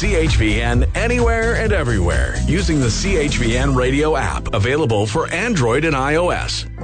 CHVN anywhere and everywhere using the CHVN radio app, available for Android and iOS.